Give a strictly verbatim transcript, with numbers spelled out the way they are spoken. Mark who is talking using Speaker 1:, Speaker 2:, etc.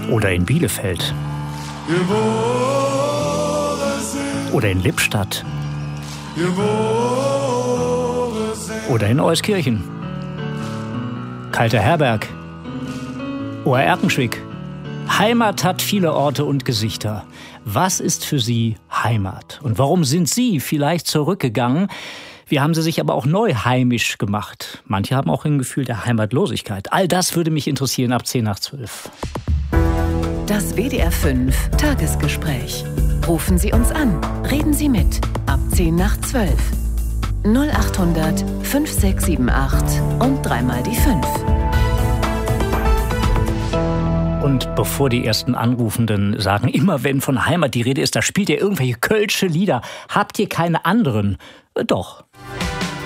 Speaker 1: Oder in Bielefeld. Oder in Lippstadt. Oder in Euskirchen. Kalter Herberg. Oder Erkenschwick. Heimat hat viele Orte und Gesichter. Was ist für Sie Heimat? Und warum sind Sie vielleicht zurückgegangen? Wie haben Sie sich aber auch neu heimisch gemacht? Manche haben auch ein Gefühl der Heimatlosigkeit. All das würde mich interessieren ab zehn nach zwölf.
Speaker 2: Das W D R fünf Tagesgespräch. Rufen Sie uns an. Reden Sie mit. Ab zehn nach zwölf. null acht hundert fünf sechs sieben acht und dreimal die fünf.
Speaker 1: Und bevor die ersten Anrufenden sagen, immer wenn von Heimat die Rede ist, da spielt ihr irgendwelche kölsche Lieder. Habt ihr keine anderen? Doch.